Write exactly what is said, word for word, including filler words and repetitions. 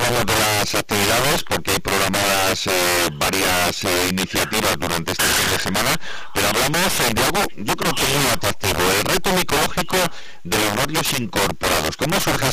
hablamos de las actividades porque hay programadas eh, varias eh, iniciativas durante este fin de semana, pero hablamos eh, de algo, yo creo que muy atractivo, el reto micológico de los barrios incorporados. ¿Cómo surge